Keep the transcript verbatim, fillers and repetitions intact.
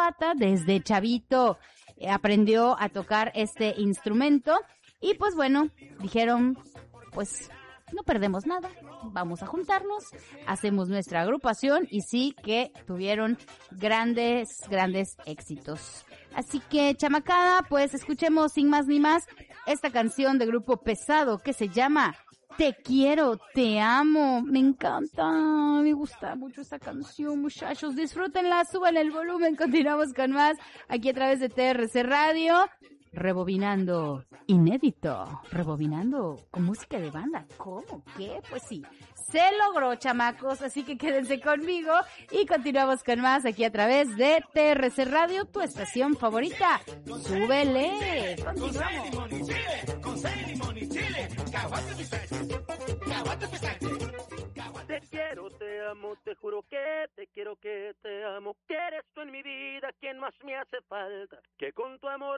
Zapata, desde chavito eh, aprendió a tocar este instrumento y pues bueno, dijeron, pues no perdemos nada, vamos a juntarnos, hacemos nuestra agrupación y sí que tuvieron grandes, grandes éxitos. Así que, chamacada, pues escuchemos sin más ni más esta canción de Grupo Pesado que se llama Te Quiero, Te Amo. Me encanta, me gusta mucho esta canción, muchachos. Disfrútenla, suban el volumen, continuamos con más aquí a través de T R C Radio. Rebobinando, inédito, rebobinando con música de banda. ¿Cómo? ¿Qué? Pues sí, se logró, chamacos, así que quédense conmigo y continuamos con más aquí a través de T R C Radio, tu estación favorita. ¡Súbele! Continuamos. Te quiero, te amo, te juro que te quiero, que te amo, que eres tú en mi vida quien más me hace falta, que con tu amor